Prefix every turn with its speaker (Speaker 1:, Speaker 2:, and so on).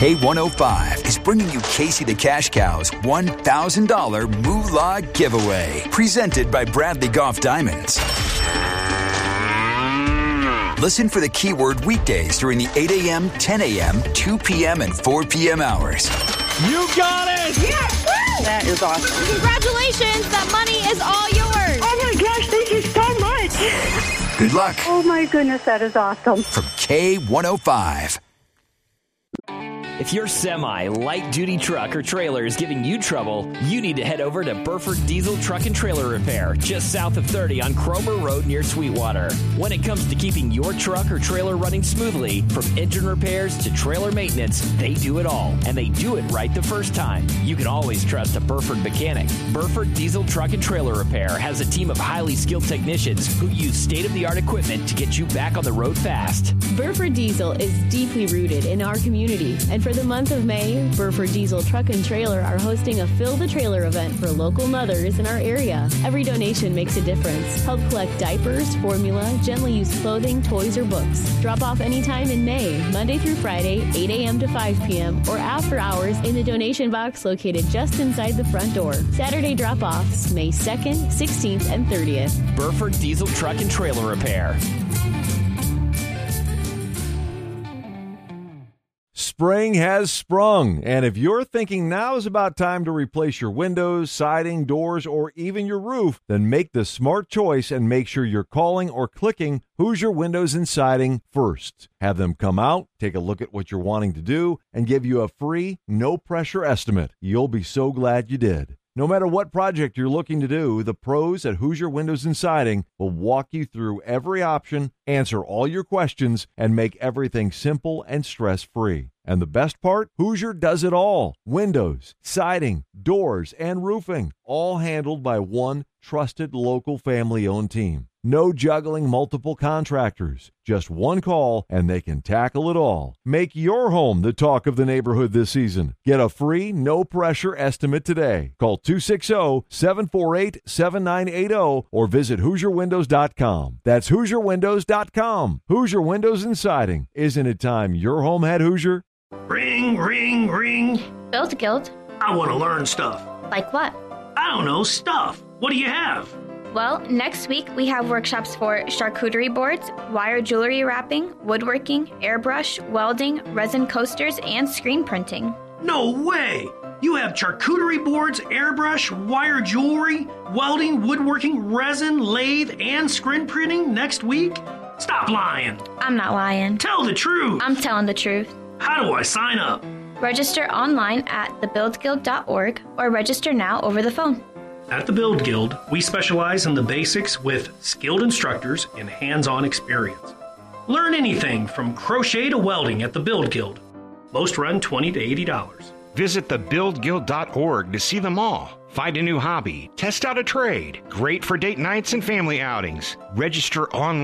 Speaker 1: K105 is bringing you Casey the Cash Cow's $1,000 Moolah Giveaway. Presented by Bradley Golf Diamonds. Listen for the keyword weekdays during the 8 a.m., 10 a.m., 2 p.m., and 4 p.m. hours.
Speaker 2: You got it!
Speaker 3: Yes! Woo! That is awesome.
Speaker 4: Congratulations! That money is all yours!
Speaker 3: Oh my gosh, thank you so much!
Speaker 1: Good luck.
Speaker 3: Oh my goodness, that is awesome.
Speaker 1: From K105.
Speaker 2: If your semi, light-duty truck or trailer is giving you trouble, you need to head over to Burford Diesel Truck and Trailer Repair, just south of 30 on Cromer Road near Sweetwater. When it comes to keeping your truck or trailer running smoothly, from engine repairs to trailer maintenance, they do it all, and they do it right the first time. You can always trust a Burford mechanic. Burford Diesel Truck and Trailer Repair has a team of highly skilled technicians who use state-of-the-art equipment to get you back on the road fast.
Speaker 5: Burford Diesel is deeply rooted in our community, and for the month of May, Burford Diesel Truck and Trailer are hosting a Fill the Trailer event for local mothers in our area. Every donation makes a difference. Help collect diapers, formula, gently used clothing, toys, or books. Drop off anytime in May, Monday through Friday, 8 a.m. to 5 p.m., or after hours in the donation box located just inside the front door. Saturday drop-offs, May 2nd, 16th, and 30th.
Speaker 2: Burford Diesel Truck and Trailer Repair.
Speaker 6: Spring has sprung, and if you're thinking now is about time to replace your windows, siding, doors, or even your roof, then make the smart choice and make sure you're calling or clicking Hoosier Windows and Siding first. Have them come out, take a look at what you're wanting to do, and give you a free, no-pressure estimate. You'll be so glad you did. No matter what project you're looking to do, the pros at Hoosier Windows and Siding will walk you through every option, answer all your questions, and make everything simple and stress-free. And the best part? Hoosier does it all. Windows, siding, doors, and roofing, all handled by one trusted local family-owned team. No juggling multiple contractors. Just one call, and they can tackle it all. Make your home the talk of the neighborhood this season. Get a free, no-pressure estimate today. Call 260-748-7980 or visit HoosierWindows.com. That's HoosierWindows.com. Hoosier Windows and Siding. Isn't it time your home had Hoosier?
Speaker 7: Ring, ring, ring.
Speaker 4: Build Guild.
Speaker 7: I want to learn stuff.
Speaker 4: Like what?
Speaker 7: I don't know, stuff. What do you have?
Speaker 4: Well, next week we have workshops for charcuterie boards, wire jewelry wrapping, woodworking, airbrush, welding, resin coasters, and screen printing.
Speaker 7: No way! You have charcuterie boards, airbrush, wire jewelry, welding, woodworking, resin, lathe, and screen printing next week? Stop lying.
Speaker 4: I'm not lying.
Speaker 7: Tell the truth.
Speaker 4: I'm telling the truth.
Speaker 7: How do I sign up?
Speaker 4: Register online at thebuildguild.org or register now over the phone.
Speaker 7: At the Build Guild, we specialize in the basics with skilled instructors and hands-on experience. Learn anything from crochet to welding at the Build Guild. Most run $20 to $80.
Speaker 8: Visit thebuildguild.org to see them all. Find a new hobby, test out a trade. Great for date nights and family outings. Register online